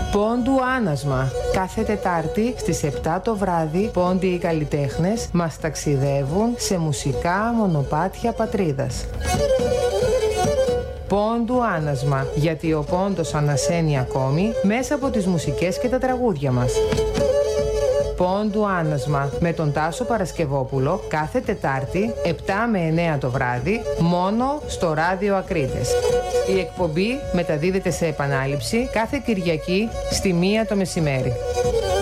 Πόντου Άνασμα. Κάθε Τετάρτη στις 7 το βράδυ, πόντοι οι καλλιτέχνες μας ταξιδεύουν σε μουσικά μονοπάτια πατρίδας. Πόντου Άνασμα, γιατί ο πόντος ανασένει ακόμη μέσα από τις μουσικές και τα τραγούδια μας. Πόντου Άνασμα με τον Τάσο Παρασκευόπουλο κάθε Τετάρτη 7 με 9 το βράδυ μόνο στο ράδιο Ακρίτες. Η εκπομπή μεταδίδεται σε επανάληψη κάθε Κυριακή στη 1 το μεσημέρι.